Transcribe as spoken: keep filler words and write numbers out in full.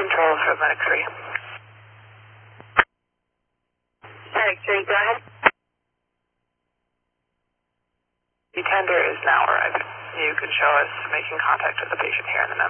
control for Medic three. Medic three, go ahead. The tender is now arriving. You can show us making contact with the patient here in the